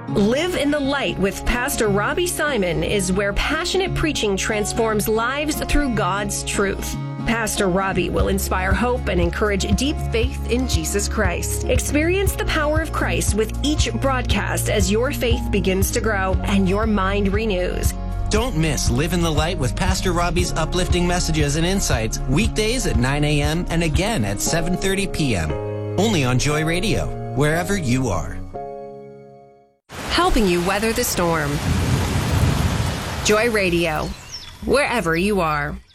Live in the Light with Pastor Robbie Simon is where passionate preaching transforms lives through God's truth. Pastor Robbie will inspire hope and encourage deep faith in Jesus Christ. Experience the power of Christ with each broadcast as your faith begins to grow and your mind renews. Don't miss Live in the Light with Pastor Robbie's uplifting messages and insights weekdays at 9 a.m. and again at 7:30 p.m. Only on Joy Radio, wherever you are. Helping you weather the storm. Joy Radio, wherever you are.